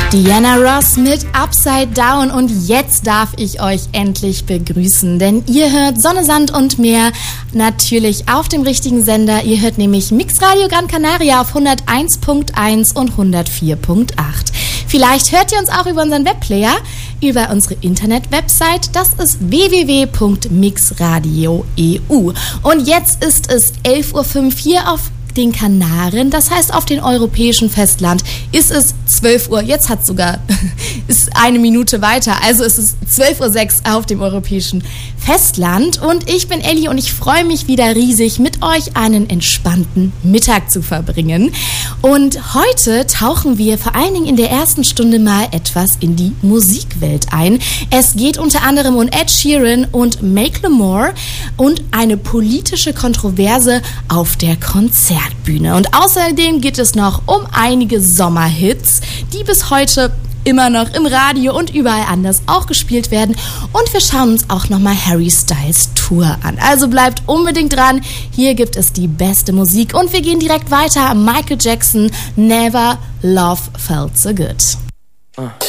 Diana Ross mit Upside Down und jetzt darf ich euch endlich begrüßen, denn ihr hört Sonne, Sand und Meer natürlich auf dem richtigen Sender. Ihr hört nämlich Mixradio Gran Canaria auf 101.1 und 104.8. Vielleicht hört ihr uns auch über unseren Webplayer, über unsere Internet-Website. Das ist www.mixradio.eu. Und jetzt ist es 11.05 Uhr hier auf den Kanaren, das heißt auf dem europäischen Festland ist es 12 Uhr, jetzt hat es sogar, ist eine Minute weiter, also ist es 12.06 Uhr auf dem europäischen Festland und ich bin Elli und ich freue mich wieder riesig, mit euch einen entspannten Mittag zu verbringen und heute tauchen wir vor allen Dingen in der ersten Stunde mal etwas in die Musikwelt ein. Es geht unter anderem um Ed Sheeran und Macklemore und eine politische Kontroverse auf der Konzertbühne. Und außerdem geht es noch um einige Sommerhits, die bis heute immer noch im Radio und überall anders auch gespielt werden. Und wir schauen uns auch nochmal Harry Styles Tour an. Also bleibt unbedingt dran. Hier gibt es die beste Musik. Und wir gehen direkt weiter. Michael Jackson, Never Love Felt So Good.